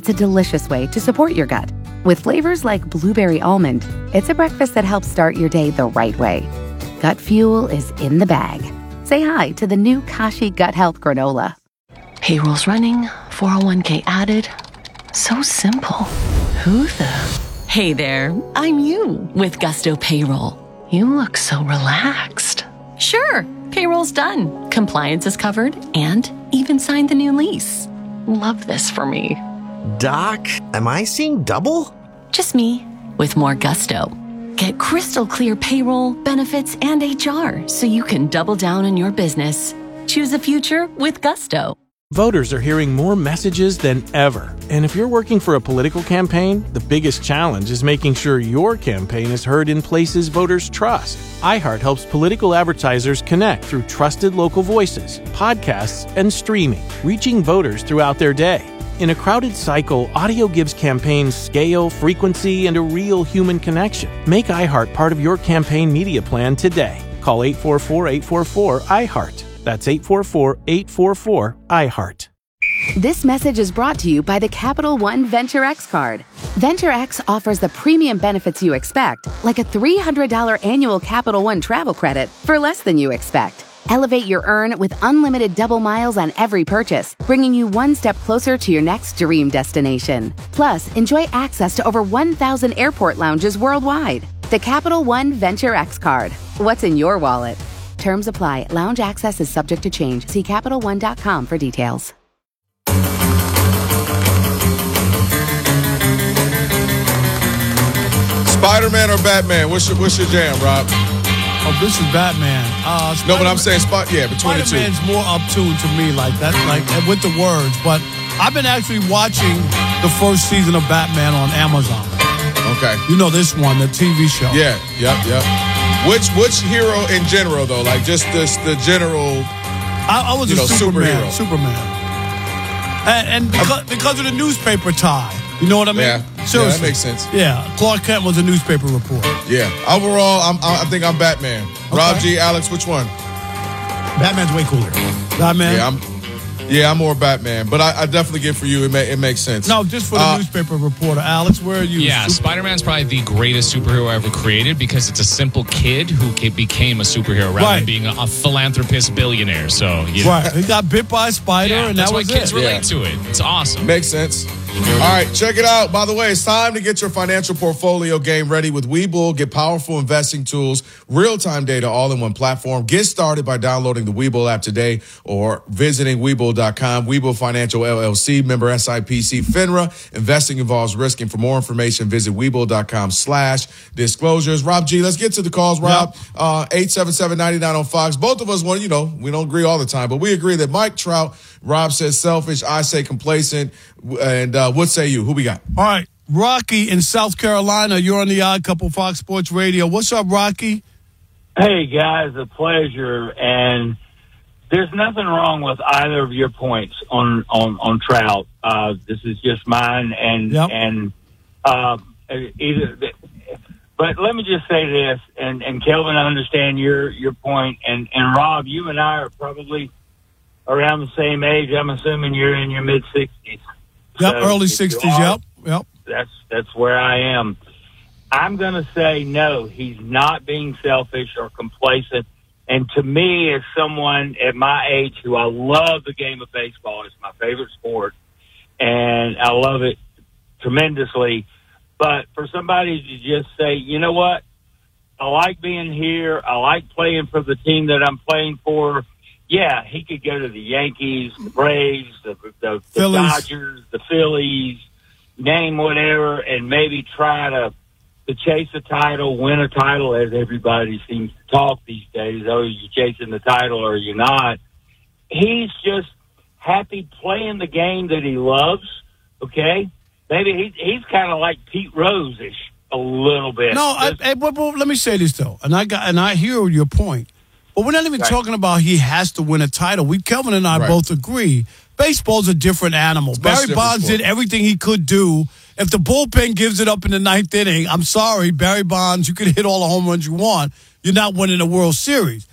it's a delicious way to support your gut. With flavors like blueberry almond, it's a breakfast that helps start your day the right way. Gut Fuel is in the bag. Say hi to the new Kashi Gut Health Granola. Payroll's running, 401k added. So simple. Who the? Hey there, I'm you with Gusto Payroll. You look so relaxed. Sure, payroll's done. Compliance is covered and even signed the new lease. Love this for me. Doc, am I seeing double? Just me with more gusto. Get crystal clear payroll, benefits, and HR so you can double down on your business. Choose a future with Gusto. Voters are hearing more messages than ever. And if you're working for a political campaign, the biggest challenge is making sure your campaign is heard in places voters trust. iHeart helps political advertisers connect through trusted local voices, podcasts, and streaming, reaching voters throughout their day. In a crowded cycle, audio gives campaigns scale, frequency, and a real human connection. Make iHeart part of your campaign media plan today. Call 844-844-iHeart. That's 844-844-iHeart. This message is brought to you by the Capital One Venture X card. Venture X offers the premium benefits you expect, like a $300 annual Capital One travel credit for less than you expect. Elevate your earn with unlimited double miles on every purchase, bringing you one step closer to your next dream destination. Plus, enjoy access to over 1,000 airport lounges worldwide. The Capital One Venture X card. What's in your wallet? Terms apply. Lounge access is subject to change. See CapitalOne.com for details. Spider-Man or Batman? What's your jam, Rob? Oh, this is Batman. No, but I'm saying between the two. Spider-Man's more up-tuned to me, like with the words. But I've been actually watching the first season of Batman on Amazon. Okay. You know this one, the TV show. Yeah, yep. Which hero in general, though? Like, just the general, I was a superhero. Superman. And because of the newspaper tie. You know what I mean? Yeah, that makes sense. Yeah, Clark Kent was a newspaper reporter. Yeah. Overall, I think I'm Batman. Okay. Rob G, Alex, which one? Batman's way cooler. Batman? Yeah, I'm more Batman, but I definitely get for you. It makes sense. No, just for the newspaper reporter. Alex, where are you? Yeah, Spider-Man's probably the greatest superhero ever created because it's a simple kid who became a superhero rather than being a philanthropist billionaire. So, Right. He got bit by a spider, and that's that why was kids it. relate to it. It's awesome. Makes sense. All right, check it out. By the way, it's time to get your financial portfolio game ready with Webull. Get powerful investing tools, real-time data, all in one platform. Get started by downloading the Webull app today or visiting Webull.com. Webull Financial LLC, member SIPC FINRA. Investing involves risk, and for more information, visit Webull.com/disclosures. Rob G, let's get to the calls, Rob. 877-99 on Fox. Both of us want, we don't agree all the time, but we agree that Mike Trout, Rob says selfish, I say complacent, and what say you? Who we got? All right. Rocky in South Carolina. You're on the Odd Couple Fox Sports Radio. What's up, Rocky? Hey, guys, a pleasure. And there's nothing wrong with either of your points on Trout. This is just mine. But let me just say this, and Kelvin, I understand your point. And Rob, you and I are probably around the same age. I'm assuming you're in your mid-60s. Yep, so early 60s, yep. That's where I am. I'm going to say no, he's not being selfish or complacent. And to me, as someone at my age who I love the game of baseball, it's my favorite sport, and I love it tremendously. But for somebody to just say, you know what, I like being here, I like playing for the team that I'm playing for, yeah, he could go to the Yankees, the Braves, the Dodgers, the Phillies, name whatever, and maybe try to chase a title, win a title, as everybody seems to talk these days. Oh, you're chasing the title or you're not. He's just happy playing the game that he loves, okay? Maybe he's kind of like Pete Rose-ish a little bit. No, let me say this, though, and I hear your point. But we're not even talking about he has to win a title. Kelvin and I both agree. Baseball's a different animal. Barry Bonds did everything he could do. If the bullpen gives it up in the ninth inning, I'm sorry, Barry Bonds, you can hit all the home runs you want. You're not winning a World Series.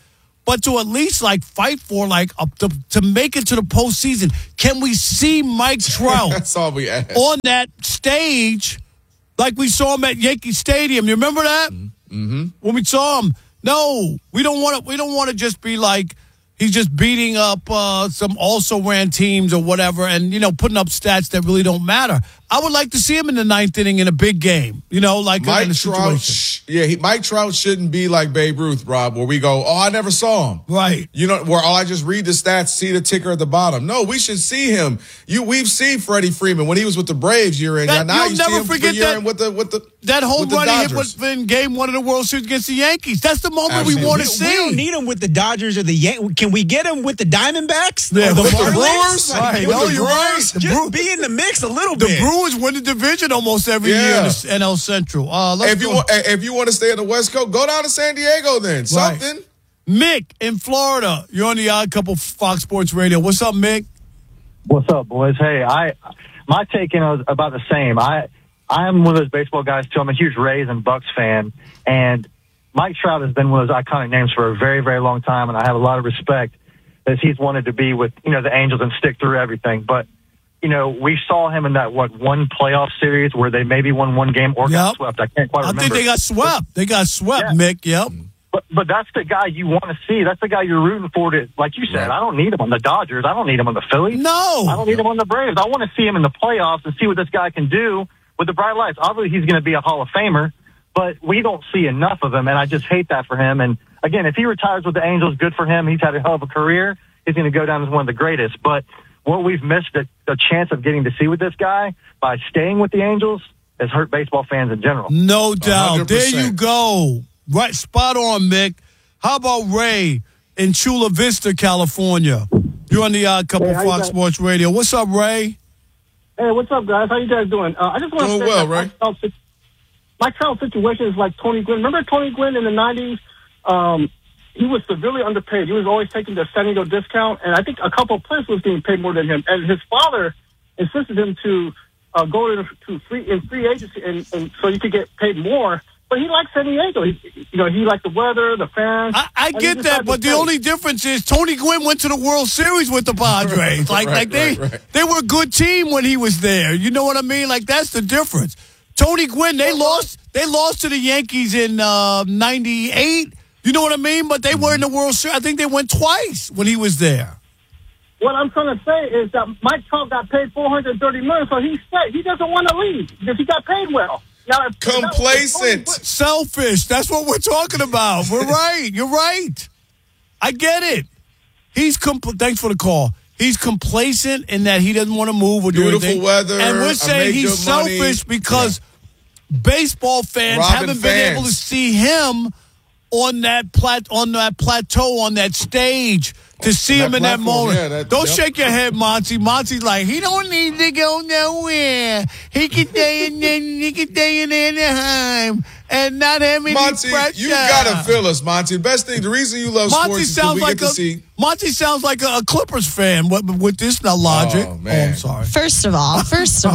but to at least fight for to make it to the postseason. Can we see Mike Trout That's all we ask. on that stage like we saw him at Yankee Stadium? You remember that? Mm-hmm. When we saw him. No, we don't want to just be like he's just beating up some also-ran teams or whatever and, putting up stats that really don't matter. I would like to see him in the ninth inning in a big game, like in a situation. Mike Trout shouldn't be like Babe Ruth, Rob, where we go, I never saw him. Right. Where I just read the stats, see the ticker at the bottom. No, we should see him. We've seen Freddie Freeman when he was with the Braves year in. Now you never forget that home run he hit was in Game 1 of the World Series against the Yankees. That's the moment we want to see. We don't need him with the Dodgers or the Yankees. Can we get him with the Diamondbacks? Yeah, the Brewers? Right. No, you're right. Just be in the mix a little bit. The Brewers win the division almost every year in the NL Central. If you want to stay on the West Coast, go down to San Diego then. Something. Right. Mick in Florida. You're on the Odd Couple Fox Sports Radio. What's up, Mick? What's up, boys? Hey, my take is about the same. I'm one of those baseball guys too. I'm a huge Rays and Bucks fan, and Mike Trout has been one of those iconic names for a very, very long time, and I have a lot of respect as he's wanted to be with the Angels and stick through everything. But we saw him in that one playoff series where they maybe won one game or got swept. I can't quite remember. I think they got swept. Yeah. Mick. Yep. But that's the guy you want to see. That's the guy you're rooting for. Like you said, I don't need him on the Dodgers. I don't need him on the Phillies. No. I don't need him on the Braves. I want to see him in the playoffs and see what this guy can do with the bright lights. Obviously, he's going to be a Hall of Famer, but we don't see enough of him, and I just hate that for him. And, again, if he retires with the Angels, good for him. He's had a hell of a career. He's going to go down as one of the greatest. But what we've missed, the chance of getting to see with this guy by staying with the Angels, has hurt baseball fans in general. No doubt. 100%. There you go. Right, spot on, Mick. How about Ray in Chula Vista, California? You're on the Odd Couple Fox Sports Radio. What's up, Ray? Hey, what's up, guys? How you guys doing? I just want to say well, Ray. Mike Trout's situation is like Tony Gwynn. Remember Tony Gwynn in the 90s? He was severely underpaid. He was always taking the San Diego discount, and I think a couple of players was getting paid more than him. And his father insisted him to go to free agency, and so you could get paid more. But he likes San Diego. He liked the weather, the fans. I get that, but the only difference is Tony Gwynn went to the World Series with the Padres. They were a good team when he was there. You know what I mean? That's the difference. Tony Gwynn, they lost to the Yankees in '98. You know what I mean? But they were in the World Series. I think they went twice when he was there. What I'm trying to say is that Mike Trout got paid $430 million, so he doesn't want to leave because he got paid well. Now, complacent. Selfish. That's what we're talking about. We're right. You're right. I get it. Thanks for the call. He's complacent in that he doesn't want to move or do anything. Beautiful weather. And we're saying he's selfish because baseball fans haven't been able to see him on that plateau, on that stage, to see him in that moment. Don't shake your head, Monty. Monty's like, he don't need to go nowhere. He can stay in Anaheim and not have any Monty, pressure. you gotta feel us, Monty. The best thing, the reason you love sports is because we get to see. Monty sounds like a Clippers fan with this logic. Oh, man. I'm sorry. First of all,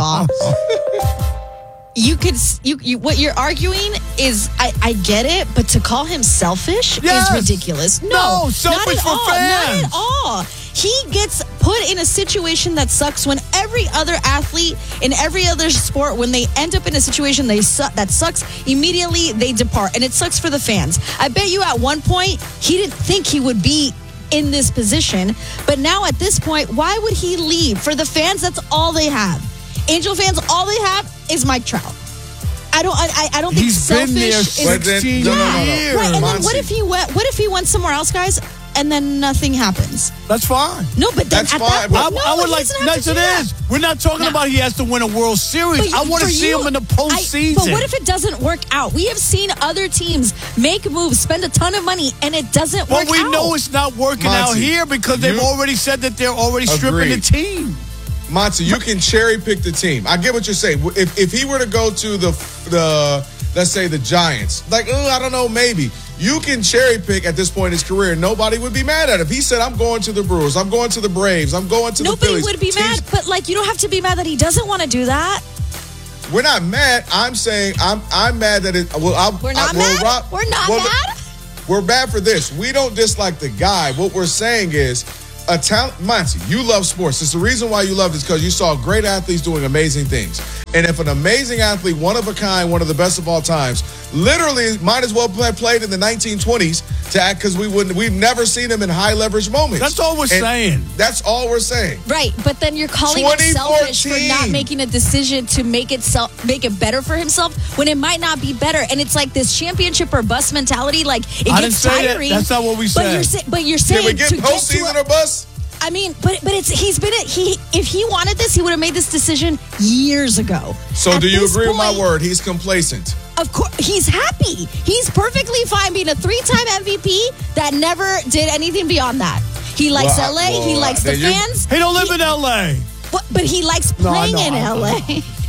what you're arguing is, I get it, but to call him selfish is ridiculous. No, selfish for fans. Not at all. He gets put in a situation that sucks when every other athlete in every other sport, when they end up in a situation that sucks, immediately they depart. And it sucks for the fans. I bet you at one point, he didn't think he would be in this position. But now at this point, why would he leave? For the fans, that's all they have. Angel fans, all they have is Mike Trout. I don't think he's selfish. Been there 16 years. Right, and then what if he went somewhere else, guys, and then nothing happens? That's fine. No, but then That's at fine. that point, I would like next to this. We're not talking about he has to win a World Series. I want to see him in the postseason. But what if it doesn't work out? We have seen other teams make moves, spend a ton of money, and it doesn't work out. Well, we know it's not working out here because they've already said that they're already stripping the team. Monty, you can cherry pick the team. I get what you're saying. If he were to go to the let's say the Giants, I don't know, maybe you can cherry pick at this point in his career. Nobody would be mad at him. If he said, "I'm going to the Brewers, I'm going to the Braves, I'm going to the Phillies." Nobody would be mad, but you don't have to be mad that he doesn't want to do that. We're not mad. I'm saying I'm mad that it. We're not mad. We're not mad. We're bad for this. We don't dislike the guy. What we're saying is a talent. Monty, you love sports. It's the reason why you love it is because you saw great athletes doing amazing things. And if an amazing athlete, one of a kind, one of the best of all times, literally might as well played in the 1920s to act because we've never seen him in high leverage moments. That's all we're saying. That's all we're saying. Right, but then you're calling him selfish for not making a decision to make it better for himself when it might not be better. And it's like this championship or bust mentality. Like it gets tiring. That's not what we said. But you're saying, can we get postseason or bust? I mean, but if he wanted this, he would have made this decision years ago. So do you agree with my word? He's complacent. Of course, he's happy. He's perfectly fine being a 3-time MVP that never did anything beyond that. He likes LA. He likes the fans. He don't live in LA. But he likes playing in LA.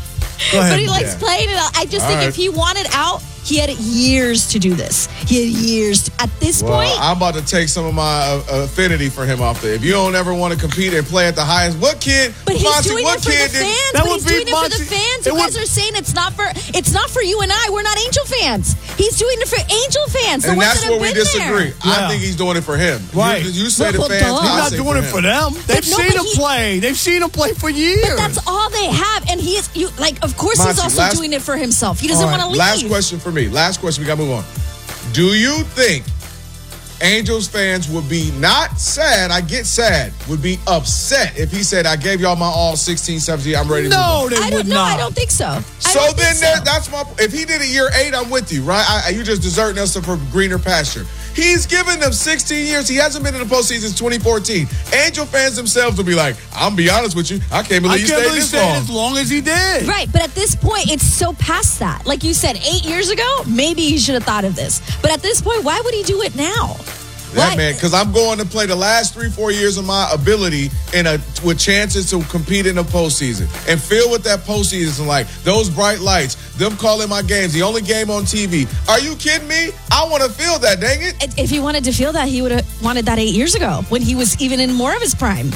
But he likes playing in LA. I just think if he wanted out, he had years to do this. He had years. At this point, I'm about to take some of my affinity for him off there. If you don't ever want to compete and play at the highest, what kid? But he's Monty, doing it for the fans. That he's doing it for the fans. You guys are saying it's not for you and I. We're not Angel fans. He's doing it for Angel fans. And that's where we disagree. I think he's doing it for him. Right. You say the fans. He's not doing it for them. They've seen him play. They've seen him play for years. But that's all they have. And he is of course he's also doing it for himself. He doesn't want to leave. Last question for me. Last question. We got to move on. Do you think Angels fans would be not sad, I get sad, would be upset if he said, I gave y'all my all 16, 17, I'm ready to move on? They would not. I don't think so. That's my, if he did it year 8, I'm with you, right? You just deserting us for greener pasture. He's given them 16 years. He hasn't been in the postseason since 2014. Angel fans themselves will be like, I'm be honest with you, I can't believe you stayed this long. As long as he did. Right, but at this point, it's so past that. Like you said, 8 years ago, maybe he should have thought of this. But at this point, why would he do it now? Man, because I'm going to play the last 3-4 years of my ability with chances to compete in the postseason and feel what that postseason like. Those bright lights, them calling my games, the only game on TV. Are you kidding me? I want to feel that, dang it. If he wanted to feel that, he would have wanted that 8 years ago when he was even in more of his prime.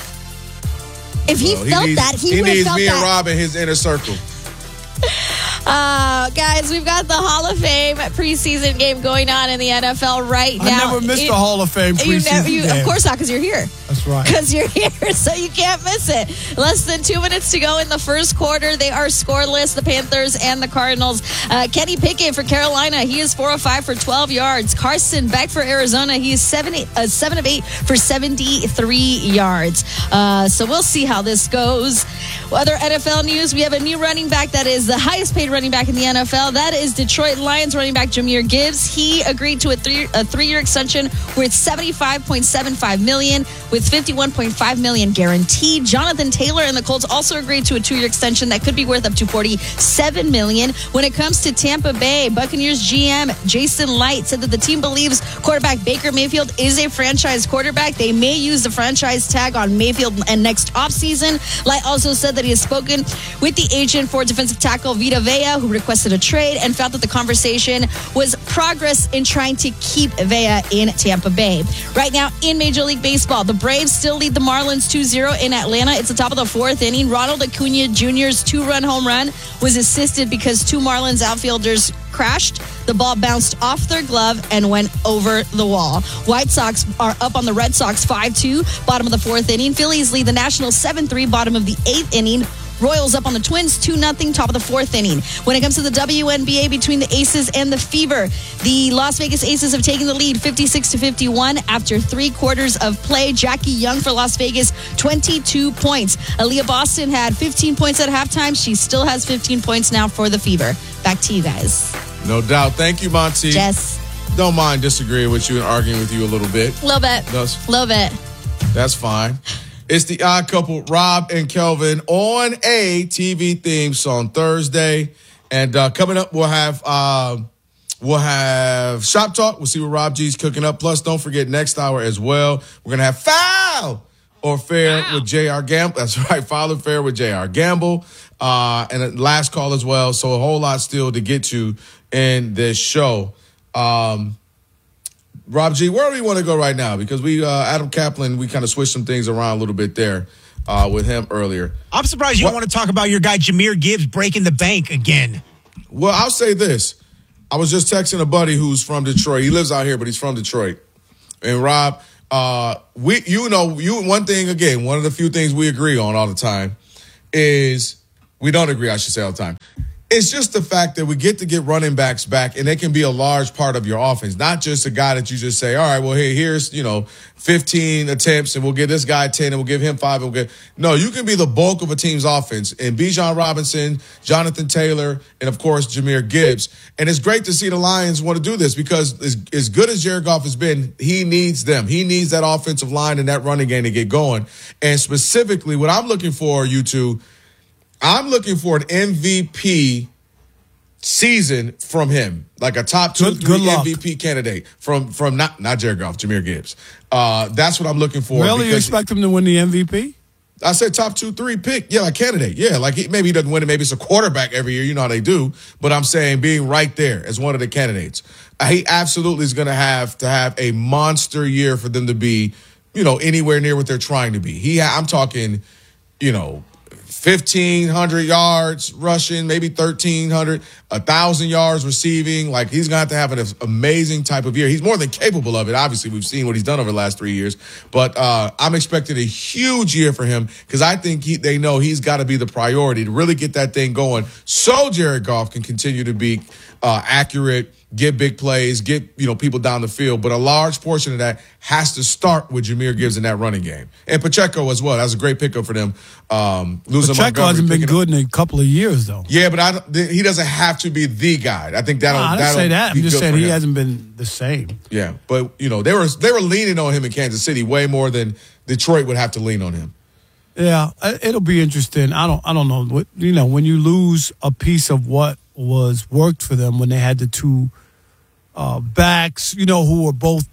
If he felt that, he would have felt that. He needs me and Rob in his inner circle. Guys, we've got the Hall of Fame preseason game going on in the NFL right now. I never missed the Hall of Fame preseason game. Of course not, because you're here. That's right. Because you're here, so you can't miss it. Less than 2 minutes to go in the first quarter. They are scoreless, the Panthers and the Cardinals. Kenny Pickett for Carolina, he is 4 of 5 for 12 yards. Carson Beck for Arizona, he is 7 of 8 for 73 yards. So we'll see how this goes. Other NFL news, we have a new running back that is the highest paid running back in the NFL. That is Detroit Lions running back Jahmyr Gibbs. He agreed to a 3-year extension worth $75.75 million with $51.5 million guaranteed. Jonathan Taylor and the Colts also agreed to a 2-year extension that could be worth up to $47 million. When it comes to Tampa Bay, Buccaneers GM Jason Light said that the team believes quarterback Baker Mayfield is a franchise quarterback. They may use the franchise tag on Mayfield and next offseason. Light also said that he has spoken with the agent for defensive tackle Vita Vea, who requested a trade and felt that the conversation was progress in trying to keep Vea in Tampa Bay. Right now in Major League Baseball, the Braves still lead the Marlins 2-0 in Atlanta. It's the top of the 4th inning. Ronald Acuna Jr.'s 2-run home run was assisted because 2 Marlins outfielders crashed. The ball bounced off their glove and went over the wall. White Sox are up on the Red Sox 5-2, bottom of the 4th inning. Phillies lead the Nationals 7-3, bottom of the 8th inning. Royals up on the Twins 2-0, top of the 4th inning. When it comes to the WNBA between the Aces and the Fever, the Las Vegas Aces have taken the lead 56-51 after 3 quarters of play. Jackie Young for Las Vegas, 22 points. Aaliyah Boston had 15 points at halftime. She still has 15 points now for the Fever. Back to you guys. No doubt. Thank you, Monty. Jess. Don't mind disagreeing with you and arguing with you a little bit. Little bit. Little bit. That's fine. It's the Odd Couple, Rob and Kelvin, on a TV theme song Thursday. And coming up, we'll have Shop Talk. We'll see what Rob G's cooking up. Plus, don't forget next hour as well. We're going to have Foul or Fair with J.R. Gamble. That's right, Foul or Fair with J.R. Gamble. And a last call as well. So a whole lot still to get to in this show. Rob G, where do we want to go right now? Because we, Adam Kaplan, we kind of switched some things around a little bit there with him earlier. I'm surprised you don't want to talk about your guy Jahmyr Gibbs breaking the bank again. Well, I'll say this. I was just texting a buddy who's from Detroit. He lives out here, but he's from Detroit. And Rob, one thing, again, one of the few things we agree on all the time is we don't agree, I should say, all the time. It's just the fact that we get to get running backs back, and they can be a large part of your offense, not just a guy that you just say, all right, well, here's 15 attempts, and we'll give this guy 10, and we'll give him 5. No, you can be the bulk of a team's offense. And Bijan Robinson, Jonathan Taylor, and, of course, Jahmyr Gibbs. And it's great to see the Lions want to do this because as good as Jared Goff has been, he needs them. He needs that offensive line and that running game to get going. And specifically, what I'm looking for, you two, I'm looking for an MVP season from him, like a top 2-3 MVP candidate from not Jared Goff, Jahmyr Gibbs. That's what I'm looking for. Really, you expect him to win the MVP? I said top 2-3 pick. Yeah, like candidate. Yeah, like maybe he doesn't win it. Maybe it's a quarterback every year. You know how they do. But I'm saying being right there as one of the candidates. He absolutely is going to have a monster year for them to be, anywhere near what they're trying to be. I'm talking, 1,500 yards rushing, maybe 1,300, 1,000 yards receiving. Like, he's going to have an amazing type of year. He's more than capable of it. Obviously, we've seen what he's done over the last 3 years. But I'm expecting a huge year for him because I think they know he's got to be the priority to really get that thing going so Jared Goff can continue to be accurate, get big plays, get people down the field. But a large portion of that has to start with Jahmyr Gibbs in that running game. And Pacheco as well. That's a great pickup for them. Losing Pacheco hasn't been good in a couple of years, though. Yeah, but he doesn't have to be the guy. I think that'll I didn't say that. I'm just saying he hasn't been the same. Yeah, but, they were leaning on him in Kansas City way more than Detroit would have to lean on him. Yeah, it'll be interesting. I don't know. When you lose a piece of what was worked for them when they had the two backs, who were both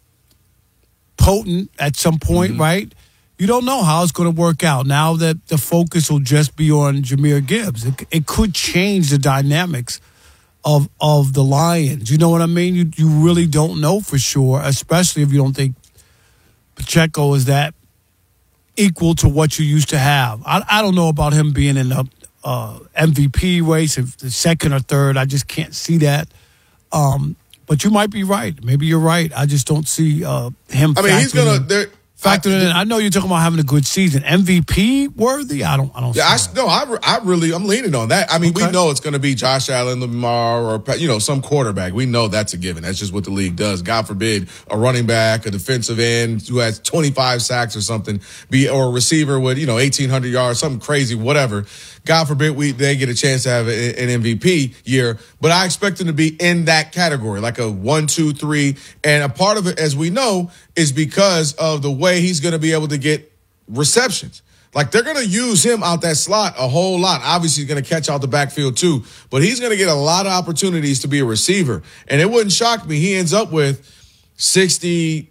potent at some point, right? You don't know how it's going to work out. Now that the focus will just be on Jahmyr Gibbs, it could change the dynamics of the Lions. You know what I mean? You really don't know for sure, especially if you don't think Pacheco is that equal to what you used to have. I don't know about him being in the MVP race, if the second or third. I just can't see that. But you might be right. Maybe you're right. I just don't see him. I mean, he's gonna factor in. I know you're talking about having a good season. MVP worthy? I don't. Yeah, I'm leaning on that. I mean, we know it's going to be Josh Allen, Lamar, or some quarterback. We know that's a given. That's just what the league does. God forbid a running back, a defensive end who has 25 sacks or something, or a receiver with 1,800 yards, something crazy, whatever. God forbid they get a chance to have an MVP year, but I expect them to be in that category, like a 1, 2, 3. And a part of it, as we know, is because of the way he's going to be able to get receptions. Like, they're going to use him out that slot a whole lot. Obviously, he's going to catch out the backfield too, but he's going to get a lot of opportunities to be a receiver. And it wouldn't shock me. He ends up with 60,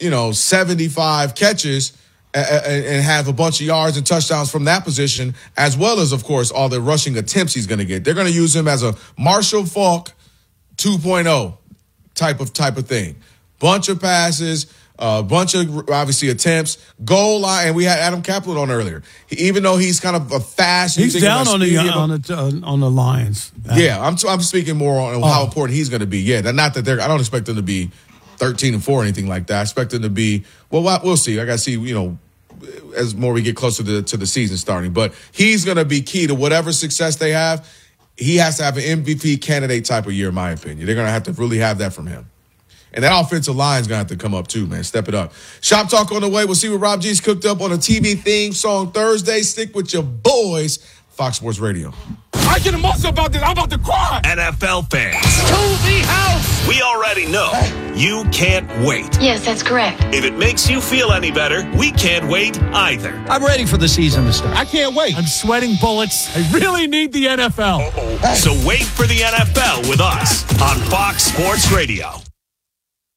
75 catches and have a bunch of yards and touchdowns from that position, as well as, of course, all the rushing attempts he's going to get. They're going to use him as a Marshall Faulk 2.0 type of thing. Bunch of passes, a bunch of, obviously, attempts, goal line. And we had Adam Kaplan on earlier. Even though he's kind of a fast. He's down on the Lions. Yeah, I'm speaking more on how important he's going to be. Yeah, not that I don't expect them to be 13-4 or anything like that. I expect them to be, we'll see. I got to see, as more we get closer to the season starting. But he's going to be key to whatever success they have. He has to have an MVP candidate type of year, in my opinion. They're going to have to really have that from him. And that offensive line is going to have to come up too, man. Step it up. Shop Talk on the way. We'll see what Rob G's cooked up on a TV theme song Thursday. Stick with your boys, Fox Sports Radio. I get emotional about this. I'm about to cry. NFL fans. To the house. We already know you can't wait. Yes, that's correct. If it makes you feel any better, we can't wait either. I'm ready for the season to start. I can't wait. I'm sweating bullets. I really need the NFL. So wait for the NFL with us on Fox Sports Radio.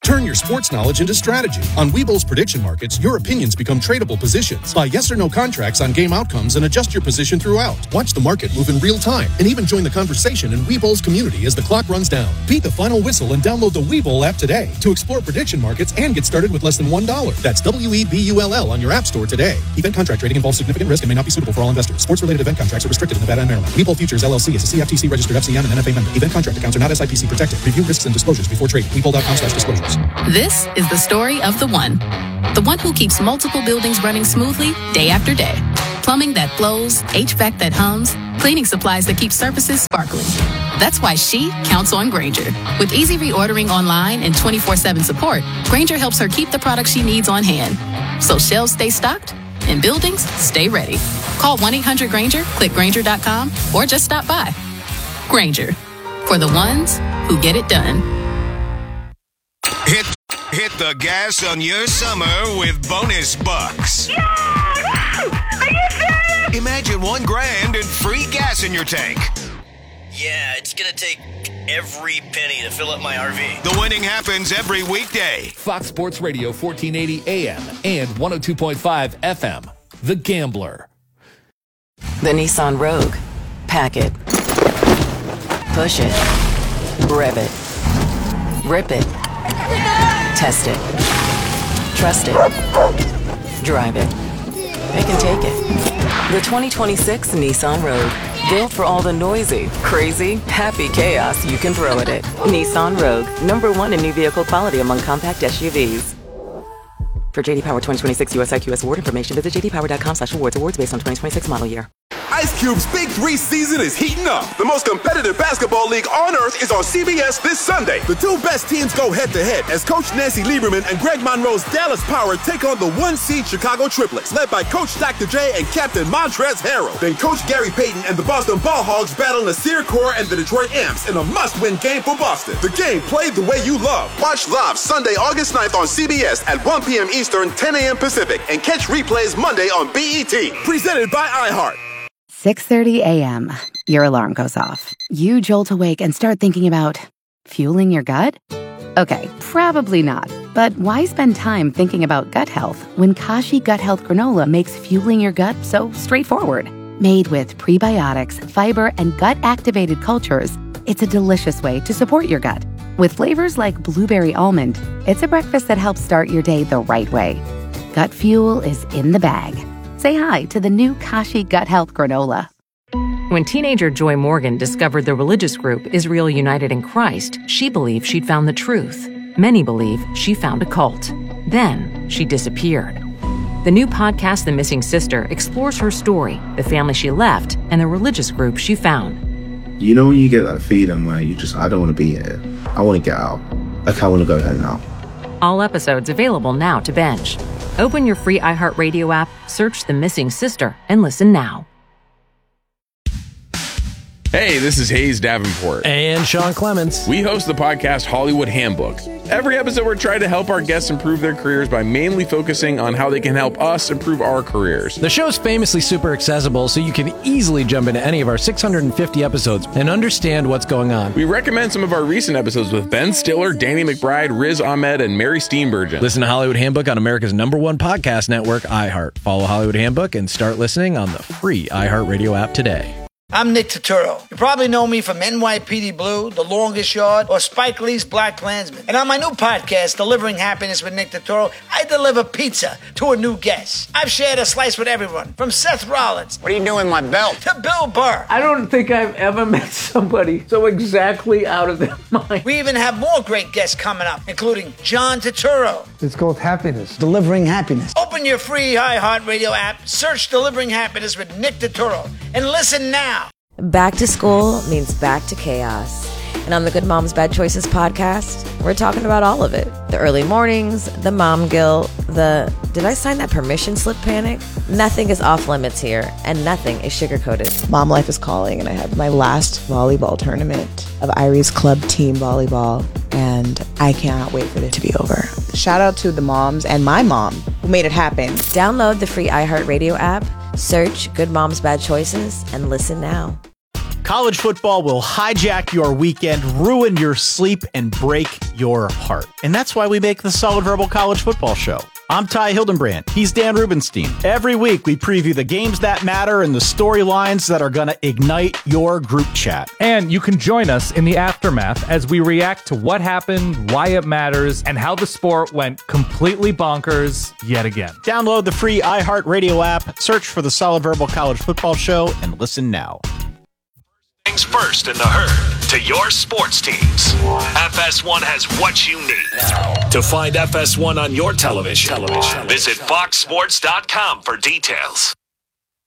Turn your sports knowledge into strategy. On Webull's prediction markets, your opinions become tradable positions. Buy yes or no contracts on game outcomes and adjust your position throughout. Watch the market move in real time and even join the conversation in Webull's community as the clock runs down. Beat the final whistle and download the Webull app today to explore prediction markets and get started with less than $1. That's WEBULL on your app store today. Event contract trading involves significant risk and may not be suitable for all investors. Sports-related event contracts are restricted in Nevada and Maryland. Webull Futures LLC is a CFTC registered FCM and NFA member. Event contract accounts are not SIPC protected. Review risks and disclosures before trading. Webull.com/disclosures. This is the story of the one who keeps multiple buildings running smoothly day after day. Plumbing that flows, HVAC that hums, cleaning supplies that keep surfaces sparkling. That's why she counts on Grainger. With easy reordering online and 24/7 support, Grainger helps her keep the products she needs on hand. So shelves stay stocked and buildings stay ready. Call 1-800-GRAINGER, click Grainger.com, or just stop by. Grainger, for the ones who get it done. Hit the gas on your summer with bonus bucks. Yeah! Are you serious? Imagine $1,000 and free gas in your tank. Yeah, it's gonna take every penny to fill up my RV. The winning happens every weekday. Fox Sports Radio 1480 AM and 102.5 FM. The Gambler. The Nissan Rogue. Pack it. Push it. Rev it. Rip it. Test it. Trust it. Drive it. They can take it. The 2026 Nissan Rogue. Built for all the noisy, crazy, happy chaos you can throw at it. Nissan Rogue. #1 in new vehicle quality among compact SUVs. For JD Power 2026 US IQS award information, visit jdpower.com/awards. Awards based on 2026 model year. Ice Cube's Big 3 season is heating up. The most competitive basketball league on earth is on CBS this Sunday. The two best teams go head-to-head as Coach Nancy Lieberman and Greg Monroe's Dallas Power take on the 1-seed Chicago Triplets, led by Coach Dr. J and Captain Montrezl Harrell. Then Coach Gary Payton and the Boston Ball Hogs battle Nasir Kaur and the Detroit Amps in a must-win game for Boston. The game played the way you love. Watch live Sunday, August 9th on CBS at 1 p.m. Eastern, 10 a.m. Pacific, and catch replays Monday on BET. Presented by iHeart. 6:30 a.m. Your alarm goes off. You jolt awake and start thinking about fueling your gut? Okay, probably not. But why spend time thinking about gut health when Kashi Gut Health Granola makes fueling your gut so straightforward? Made with prebiotics, fiber, and gut-activated cultures, it's a delicious way to support your gut. With flavors like blueberry almond, it's a breakfast that helps start your day the right way. Gut fuel is in the bag. Say hi to the new Kashi Gut Health Granola. When teenager Joy Morgan discovered the religious group Israel United in Christ, she believed she'd found the truth. Many believe she found a cult. Then she disappeared. The new podcast, The Missing Sister, explores her story, the family she left, and the religious group she found. You know when you get that feeling where I don't want to be here. I want to get out. Like I want to go home now. All episodes available now to binge. Open your free iHeartRadio app, search The Missing Sister, and listen now. Hey, this is Hayes Davenport. And Sean Clements. We host the podcast Hollywood Handbook. Every episode, we're trying to help our guests improve their careers by mainly focusing on how they can help us improve our careers. The show's famously super accessible, so you can easily jump into any of our 650 episodes and understand what's going on. We recommend some of our recent episodes with Ben Stiller, Danny McBride, Riz Ahmed, and Mary Steenburgen. Listen to Hollywood Handbook on America's #1 podcast network, iHeart. Follow Hollywood Handbook and start listening on the free iHeartRadio app today. I'm Nick Turturro. You probably know me from NYPD Blue, The Longest Yard, or Spike Lee's Black Klansman. And on my new podcast, Delivering Happiness with Nick Turturro, I deliver pizza to a new guest. I've shared a slice with everyone, from Seth Rollins. What are you doing with my belt? To Bill Burr. I don't think I've ever met somebody so exactly out of their mind. We even have more great guests coming up, including John Turturro. It's called Happiness. Delivering Happiness. Open your free iHeartRadio app, search Delivering Happiness with Nick Turturro, and listen now. Back to school means back to chaos. And on the Good Moms Bad Choices podcast, we're talking about all of it. The early mornings, the mom guilt, the did I sign that permission slip panic? Nothing is off limits here, and nothing is sugar-coated. Mom life is calling, and I have my last volleyball tournament of Irie's Club Team Volleyball, and I cannot wait for it to be over. Shout out to the moms and my mom who made it happen. Download the free iHeartRadio app, search Good Moms Bad Choices, and listen now. College football will hijack your weekend, ruin your sleep, and break your heart. And that's why we make the Solid Verbal College Football Show. I'm Ty Hildenbrand. He's Dan Rubenstein. Every week, we preview the games that matter and the storylines that are going to ignite your group chat. And you can join us in the aftermath as we react to what happened, why it matters, and how the sport went completely bonkers yet again. Download the free iHeartRadio app, search for the Solid Verbal College Football Show, and listen now. Things first in the herd to your sports teams. FS1 has what you need. To find FS1 on your television, visit foxsports.com for details.